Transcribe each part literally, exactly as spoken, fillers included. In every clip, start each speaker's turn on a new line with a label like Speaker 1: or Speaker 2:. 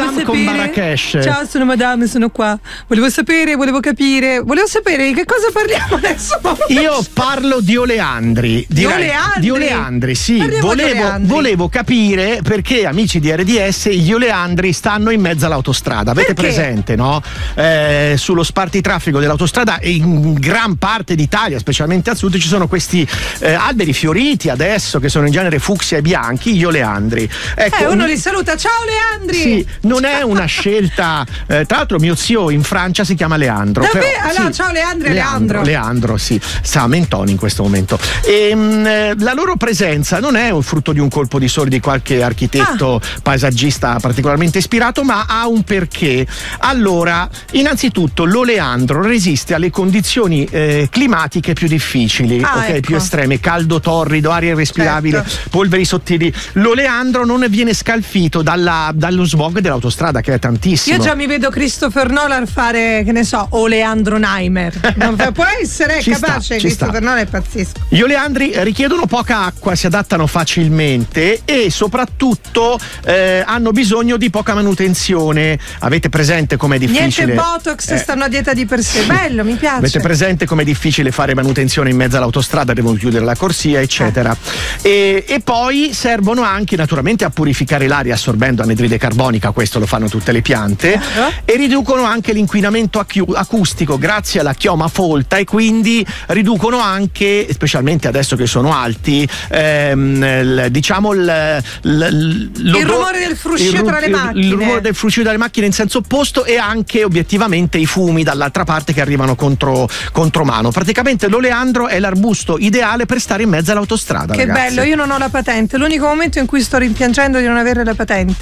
Speaker 1: Madame con Marrakesh.
Speaker 2: Ciao, sono Madame, sono qua. Volevo sapere, volevo capire, volevo sapere di che cosa parliamo adesso.
Speaker 1: Io parlo di oleandri.
Speaker 2: Di oleandri?
Speaker 1: Di oleandri, sì.
Speaker 2: Parliamo di
Speaker 1: Volevo,
Speaker 2: oleandri.
Speaker 1: volevo capire perché, amici di R D S, gli oleandri stanno in mezzo all'autostrada. Avete
Speaker 2: Perché?
Speaker 1: presente, no? Eh, sullo spartitraffico dell'autostrada e in gran parte d'Italia, specialmente al sud, ci sono questi eh, alberi fioriti adesso che sono in genere fucsia e bianchi, gli oleandri. Ecco,
Speaker 2: Eh, uno li saluta, ciao Leandri!
Speaker 1: Sì, non è una scelta. Eh, tra l'altro, mio zio in Francia si chiama Leandro.
Speaker 2: Davvero?
Speaker 1: Però,
Speaker 2: Allora,
Speaker 1: sì,
Speaker 2: ciao Leandro e
Speaker 1: Leandro.
Speaker 2: Leandro.
Speaker 1: Leandro, sì, sta a Mentoni in questo momento. E, mh, la loro presenza non è un frutto di un colpo di sole di qualche architetto
Speaker 2: Ah.
Speaker 1: paesaggista particolarmente ispirato, ma ha un perché. Allora, innanzitutto, l'oleandro resiste alle condizioni eh, climatiche più difficili,
Speaker 2: Ah,
Speaker 1: ok,
Speaker 2: ecco.
Speaker 1: più estreme, caldo torrido, aria irrespirabile,
Speaker 2: Certo.
Speaker 1: polveri sottili. L'oleandro non viene scalfito dalla- dallo smog dell'autostrada, che è tantissimo.
Speaker 2: Io già mi vedo Christopher Nolan fare, che ne so, o Leandro Naimer. Non fa- può essere
Speaker 1: Ci
Speaker 2: capace,
Speaker 1: sta, ci
Speaker 2: Christopher
Speaker 1: sta.
Speaker 2: Nolan è pazzesco.
Speaker 1: Gli oleandri richiedono poca acqua, si adattano facilmente e soprattutto eh, hanno bisogno di poca manutenzione. Avete presente com'è difficile?
Speaker 2: Niente Botox,
Speaker 1: Eh,
Speaker 2: stanno a dieta di per sé. Bello, mi piace.
Speaker 1: Avete presente com'è difficile fare manutenzione in mezzo all'autostrada, devono chiudere la corsia, eccetera. E, e poi servono anche naturalmente a purificare l'aria assorbendo anidride carbonica, questo lo fanno tutte le piante,
Speaker 2: Chiaro.
Speaker 1: e riducono anche l'inquinamento acu- acustico grazie alla chioma folta, e quindi riducono anche, specialmente adesso che sono alti, ehm, il- diciamo il, il,
Speaker 2: Il rumore del fruscio
Speaker 1: il ru-
Speaker 2: tra le
Speaker 1: il-
Speaker 2: macchine.
Speaker 1: il rumore del fruscio dalle macchine in senso opposto, e anche obiettivamente i fumi dall'altra parte che arrivano contro, contro mano. Praticamente l'oleandro è l'arbusto ideale per stare in mezzo all'autostrada.
Speaker 2: Che
Speaker 1: ragazzi.
Speaker 2: bello, io non ho la patente. L'unico momento in cui sto rimpiangendo di non avere la patente.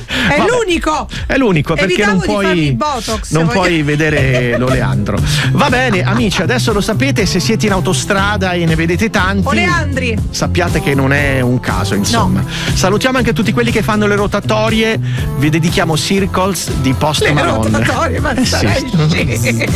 Speaker 2: È
Speaker 1: Vabbè,
Speaker 2: l'unico!
Speaker 1: È l'unico, perché
Speaker 2: Evitavo
Speaker 1: non
Speaker 2: di farmi
Speaker 1: puoi,
Speaker 2: il Botox,
Speaker 1: non
Speaker 2: voglio-
Speaker 1: puoi vedere l'oleandro. Va bene, amici, adesso lo sapete, se siete in autostrada e ne vedete tanti,
Speaker 2: Oleandri!
Speaker 1: sappiate che non è un caso, insomma. Salutiamo anche tutti quelli che fanno le rotatorie. Vi dedichiamo Circles di Post
Speaker 2: Le
Speaker 1: Malone.
Speaker 2: rotatorie, ma
Speaker 1: Eh,
Speaker 2: sarai
Speaker 1: sì.
Speaker 2: scemo.